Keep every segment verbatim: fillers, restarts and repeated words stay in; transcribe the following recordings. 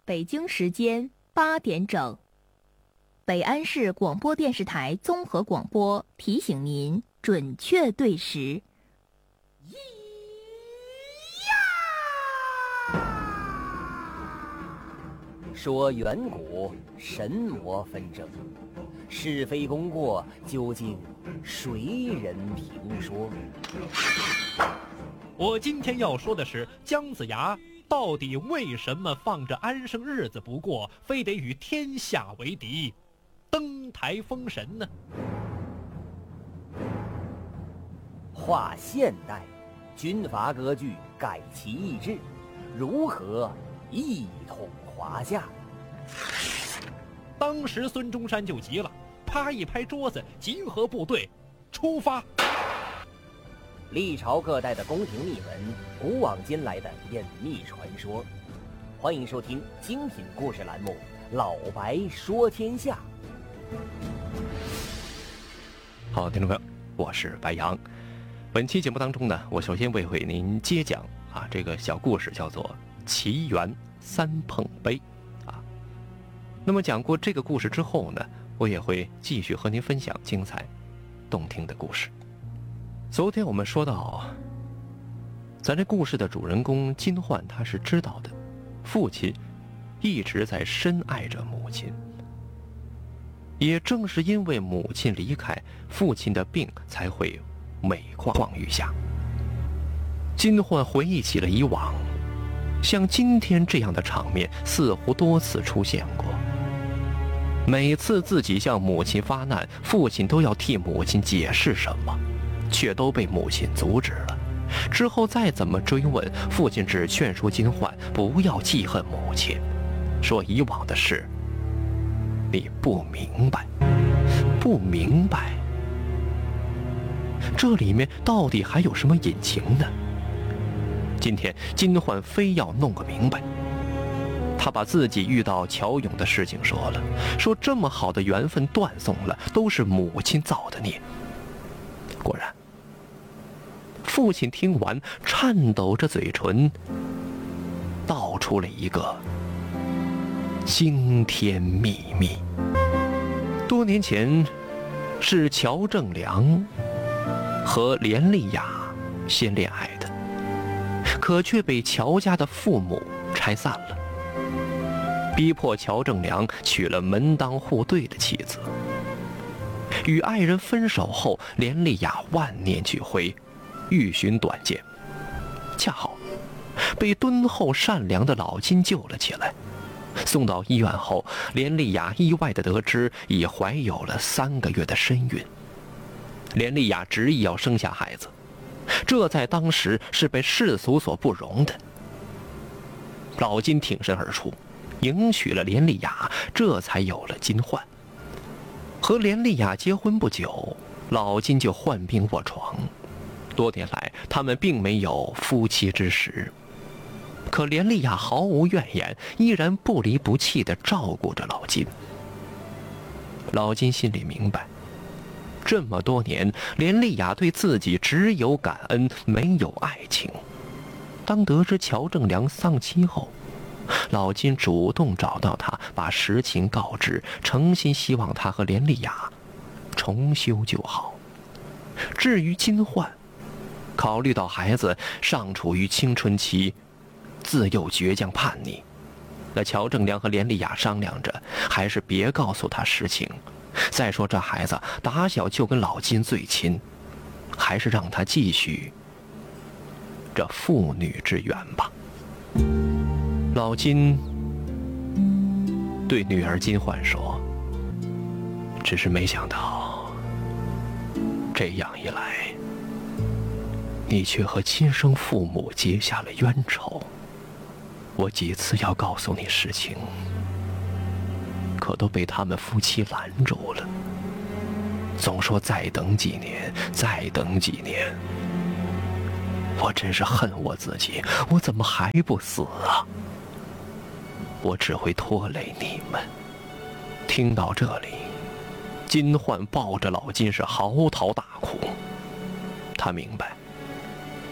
北京时间八点整，北安市广播电视台综合广播提醒您准确对时。 说远古神魔纷争，是非功过究竟谁人评说？ 我今天要说的是姜子牙到底为什么放着安生日子不过，非得与天下为敌，登台封神呢？ 划现代，军阀割据，改其意志，如何一统华夏？ 当时孙中山就急了，啪一拍桌子，集合部队，出发。 历朝各代的宫廷秘闻，古往今来的隐秘传说，欢迎收听精品故事栏目《老白说天下》。 好，听众朋友，我是白杨。本期节目当中呢，我首先会为您接讲啊这个小故事，叫做《奇缘三碰杯》啊。那么讲过这个故事之后呢，我也会继续和您分享精彩动听的故事。昨天我们说到，咱这故事的主人公金焕，他是知道的，父亲一直在深爱着母亲。也正是因为母亲离开，父亲的病才会每况愈下。金焕回忆起了以往，像今天这样的场面似乎多次出现过。每次自己向母亲发难，父亲都要替母亲解释什么，却都被母亲阻止了。之后再怎么追问，父亲只劝说金焕不要记恨母亲，说以往的事你不明白，不明白。这里面到底还有什么隐情呢？今天金焕非要弄个明白。他把自己遇到乔勇的事情说了，说这么好的缘分断送了，都是母亲造的孽。果然，父亲听完，颤抖着嘴唇，道出了一个惊天秘密。多年前，是乔正良和连丽雅先恋爱的，可却被乔家的父母拆散了，逼迫乔正良娶了门当户对的妻子。与爱人分手后，连丽雅万念俱灰，欲寻短见，恰好被敦厚善良的老金救了起来。送到医院后，连丽雅意外地得知已怀有了三个月的身孕。连丽雅执意要生下孩子，这在当时是被世俗所不容的。老金挺身而出，迎娶了连丽雅，这才有了金焕。和连丽雅结婚不久，老金就患病卧床。多年来，他们并没有夫妻之实。可连丽雅毫无怨言，依然不离不弃地照顾着老金。老金心里明白，这么多年，连丽雅对自己只有感恩，没有爱情。当得知乔正良丧妻后，老金主动找到他，把实情告知，诚心希望他和连丽雅重修旧好。至于金焕，考虑到孩子尚处于青春期，自幼倔强叛逆，那乔正良和连丽雅商量着，还是别告诉他实情。再说这孩子打小就跟老金最亲，还是让他继续这父女之缘吧。老金对女儿金焕说，只是没想到这样一来，你却和亲生父母结下了冤仇。我几次要告诉你实情，可都被他们夫妻拦住了，总说再等几年，再等几年。我真是恨我自己，我怎么还不死啊？我只会拖累你们。听到这里，金焕抱着老金是嚎啕大哭。他明白，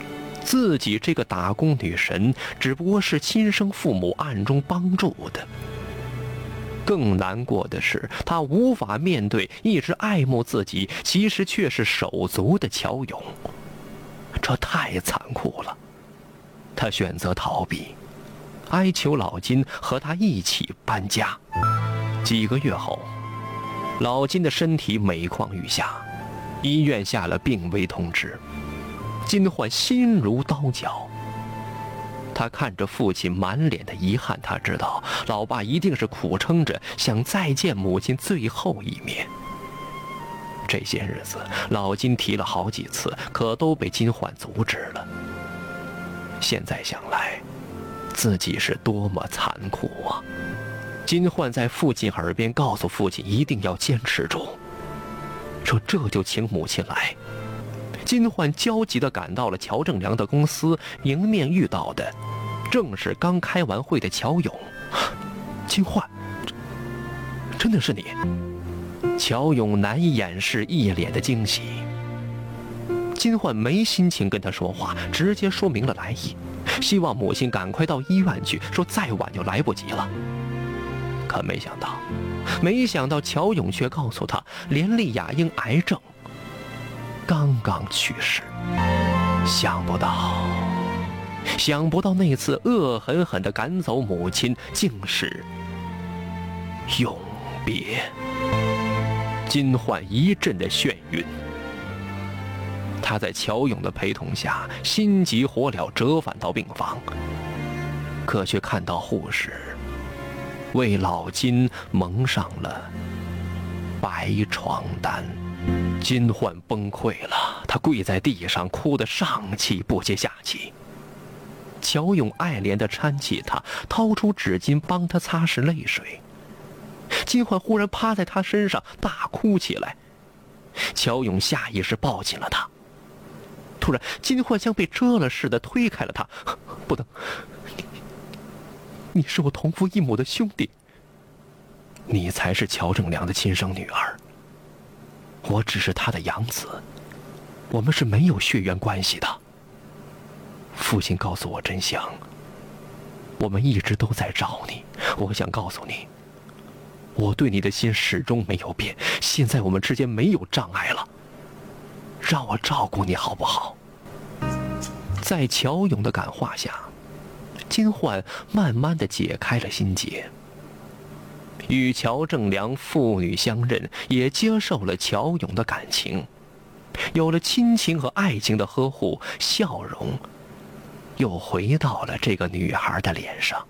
自己这个打工女神只不过是亲生父母暗中帮助的。更难过的是，她无法面对一直爱慕自己，其实却是手足的乔勇。这太残酷了。她选择逃避，哀求老金和她一起搬家。几个月后，老金的身体每况愈下，医院下了病危通知。金焕心如刀绞，他看着父亲满脸的遗憾，他知道老爸一定是苦撑着想再见母亲最后一面。这些日子老金提了好几次，可都被金焕阻止了。现在想来，自己是多么残酷啊！金焕在父亲耳边告诉父亲一定要坚持住，说这就请母亲来。金焕焦急地赶到了乔正良的公司，迎面遇到的正是刚开完会的乔勇。金焕，真的是你？乔勇难以掩饰一脸的惊喜。金焕没心情跟他说话，直接说明了来意，希望母亲赶快到医院去，说再晚就来不及了。可没想到，没想到乔勇却告诉他，连丽雅因癌症刚刚去世。想不到，想不到那次恶狠狠地赶走母亲，竟是永别。金焕一阵的眩晕，他在乔勇的陪同下，心急火燎折返到病房，可却看到护士为老金蒙上了白床单。金焕崩溃了，他跪在地上，哭得上气不接下气。乔勇爱怜地搀起他，掏出纸巾帮他擦拭泪水。金焕忽然趴在他身上大哭起来，乔勇下意识抱紧了他。突然，金焕像被蛰了似的推开了他，不能，你，你是我同父异母的兄弟，你才是乔正良的亲生女儿。我只是他的养子，我们是没有血缘关系的。父亲告诉我真相，我们一直都在找你。我想告诉你，我对你的心始终没有变，现在我们之间没有障碍了，让我照顾你好不好？在乔勇的感化下，金焕慢慢地解开了心结。与乔正良父女相认，也接受了乔勇的感情，有了亲情和爱情的呵护，笑容又回到了这个女孩的脸上。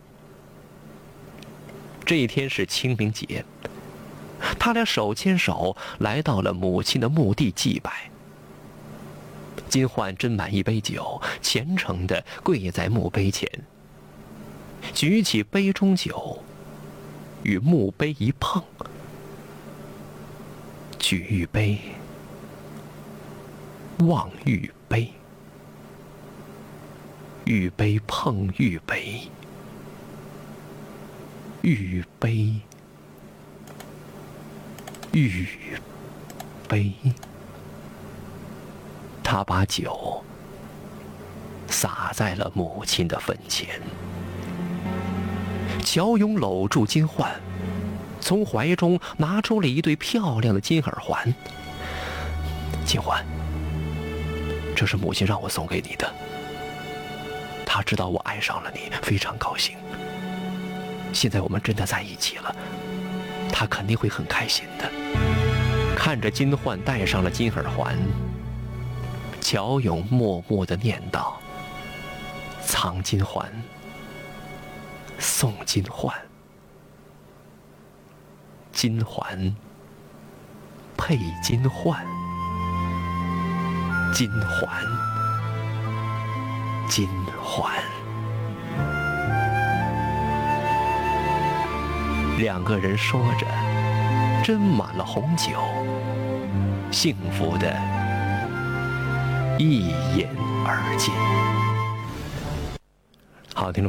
这一天是清明节，他俩手牵手来到了母亲的墓地祭拜。金焕斟满一杯酒，虔诚地跪在墓碑前，举起杯中酒，与墓碑一碰，举玉碑，望玉碑，玉碑碰玉碑，玉碑，玉碑。他把酒洒在了母亲的坟前。乔勇搂住金焕，从怀中拿出了一对漂亮的金耳环。金焕，这是母亲让我送给你的，她知道我爱上了你，非常高兴。现在我们真的在一起了，她肯定会很开心的。看着金焕戴上了金耳环，乔勇默默地念道：藏金环，送金焕，金环配金焕，金环，金环。两个人说着，斟满了红酒，幸福的一饮而尽。好，听众